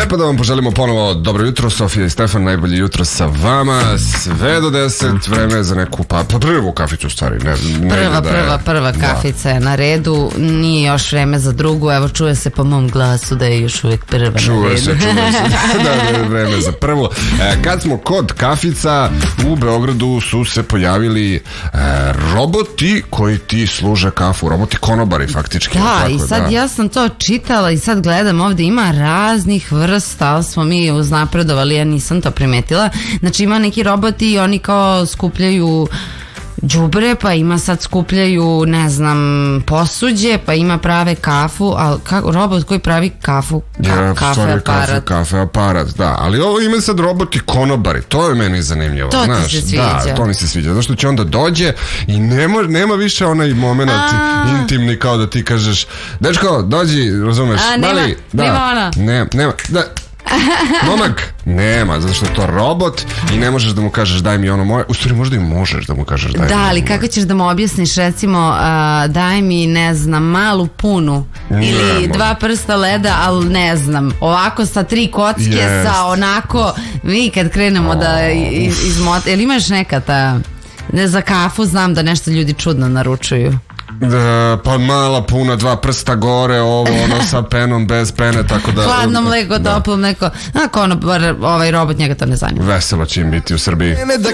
Pa da vam poželimo ponovo dobro jutro, Sofija i Stefan, najbolje jutro sa vama, sve do 10, vreme je za neku, pa prvu kaficu u stvari. Prva kafica je na redu, nije još vreme za drugu, evo čuje se po mom glasu da je još uvijek prva na redu. Čuje se, da je vreme za prvu. Kad smo kod kafica, u Beogradu su se pojavili roboti koji ti služe kafu, roboti konobari faktički. Da, i sad ja sam to čitala i sad gledam ovdje, ima raznih vrsta, ali smo mi uznapredovali, ja nisam to primetila. Znači ima neki roboti i oni kao skupljaju đubre, pa ima sad skupljaju, ne znam, posuđe, pa ima prave kafu, ali robot koji pravi kafu, kafe aparat, da, ali ovo ima sad roboti konobari, to je meni zanimljivo. To ti se sviđa. Da, to mi se sviđa, zašto će onda dođe i nema više onaj moment intimni kao da ti kažeš, dečko, dođi, razumeš, mali, nema, momak, nema, zato što je to robot i ne možeš da mu kažeš daj mi ono moje, u stvari možda i možeš da mu kažeš daj mi. Da, ali kako ćeš da mu objasniš recimo daj mi, ne znam, malu punu ili 2 prsta leda, ali ne znam, ovako sa 3 kocke, sa onako, mi kad krenemo da jel imaš neka za kafu, znam da nešto ljudi čudno naručuju. Pa mala puna, 2 prsta gore, ono sa penom, bez pene, tako da... Hladno mleko, toplo mleko, ovaj robot, njega to ne zanima. Veselo će im biti u Srbiji.